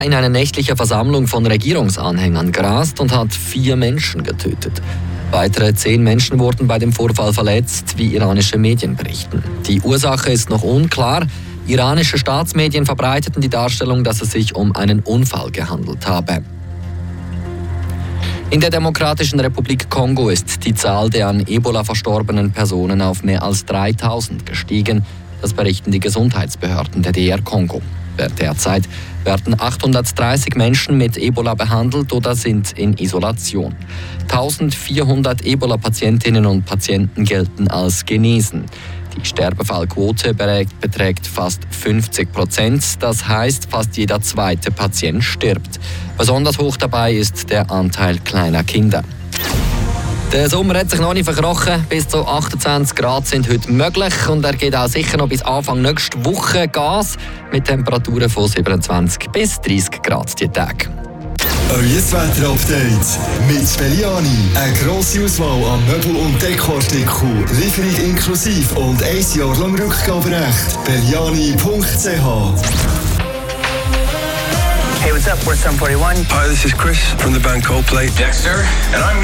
in einer nächtlichen Versammlung von Regierungsanhängern gerast und hat 4 Menschen getötet. Weitere 10 Menschen wurden bei dem Vorfall verletzt, wie iranische Medien berichten. Die Ursache ist noch unklar. Iranische Staatsmedien verbreiteten die Darstellung, dass es sich um einen Unfall gehandelt habe. In der Demokratischen Republik Kongo ist die Zahl der an Ebola verstorbenen Personen auf mehr als 3000 gestiegen. Das berichten die Gesundheitsbehörden der DR Kongo. Derzeit werden 830 Menschen mit Ebola behandelt oder sind in Isolation. 1400 Ebola-Patientinnen und Patienten gelten als genesen. Die Sterbefallquote beträgt fast 50%. Das heißt, fast jeder zweite Patient stirbt. Besonders hoch dabei ist der Anteil kleiner Kinder. Der Sommer hat sich noch nicht verkrochen. Bis zu 28 Grad sind heute möglich und er geht auch sicher noch bis Anfang nächster Woche Gas mit Temperaturen von 27 bis 30 Grad die Tage. Euer Wetter-Update mit Belliani. Eine grosse Auswahl an Möbel- und Dekoartikeln. Lieferung inklusive und 1 Jahr lang Rückgaberecht. Belliani.ch. Hey, what's up? We're Sum 41. Hi, this is Chris from the band Coldplay. Dexter, and I'm